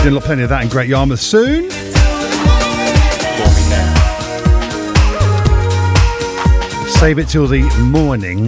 Doing plenty of that in Great Yarmouth soon. Save it till the morning.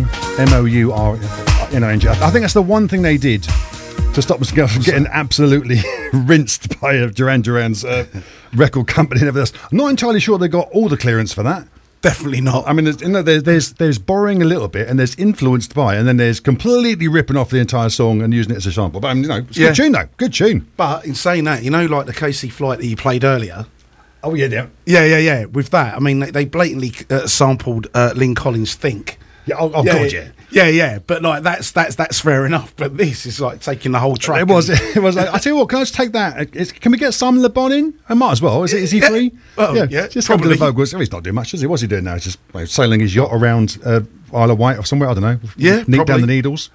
MOURNING. I think that's the one thing they did to stop us from getting absolutely rinsed by Duran Duran's record company and everything else. I'm not entirely sure they got all the clearance for that. Definitely not. I mean, there's borrowing a little bit, and there's influenced by, and then there's completely ripping off the entire song and using it as a sample. But it's a good tune though. Good tune. But in saying that, like the KC Flight that you played earlier. Oh yeah. Yeah. With that, I mean, they blatantly sampled Lynn Collins' "Think." Yeah. Oh God, yeah. Yeah. But like that's fair enough. But this is like taking the whole track. It was. Like, I tell you what, can I just take that? Can we get Simon Le Bon in? I might as well. Is he free? Well, yeah. Just probably the vocals. He's not doing much, is he? What's he doing now? He's just sailing his yacht around Isle of Wight or somewhere. I don't know. Yeah, down the Needles.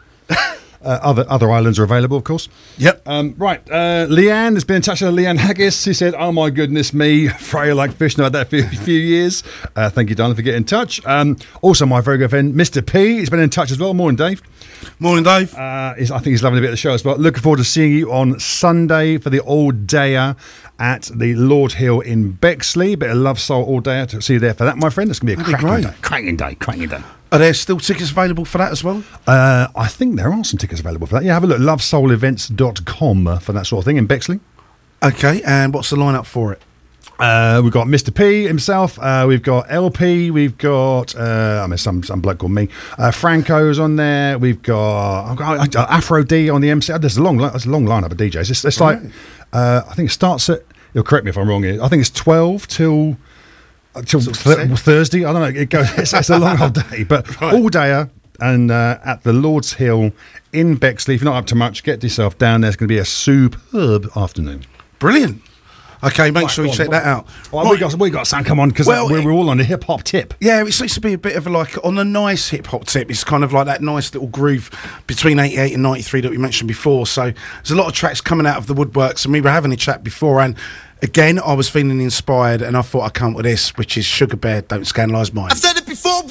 Other islands are available, of course. Yep. Right. Leanne has been in touch with Leanne Haggis. She said, "Oh my goodness me, frail like fish." Now that for a few years. Thank you, Donna, for getting in touch. Also, my very good friend Mr. P has been in touch as well. Morning, Dave. Morning, Dave. I think he's loving a bit of the show as well. Looking forward to seeing you on Sunday for the all-dayer at the Lord Hill in Bexley. Bit of Love Soul all-dayer to see you there for that, my friend. It's going to be a cracking day. Are there still tickets available for that as well? I think there are some tickets available for that. Yeah, have a look. lovesoulevents.com for that sort of thing in Bexley. Okay, and what's the lineup for it? We've got Mr. P himself. We've got LP. We've got some bloke called me. Franco's on there. We've got Afro D on the MC. There's a long lineup of DJs. It's like I think it starts at. You'll correct me if I'm wrong here. I think it's 12 till Thursday. I don't know. It goes. It's a long old day, but all day and at the Lord's Hill in Bexley. If you're not up to much, get yourself down there. It's going to be a superb afternoon. Brilliant. Okay, make sure you check that out. Well, we got some. Come on, because we're all on a hip hop tip. Yeah, it seems to be a bit of on a nice hip hop tip. It's kind of like that nice little groove between 88 and 93 that we mentioned before. So there's a lot of tracks coming out of the woodworks, and we were having a chat before, and again, I was feeling inspired, and I thought I'd come up with this, which is Sugar Bear, Don't Scandalise Mine. I've said it before.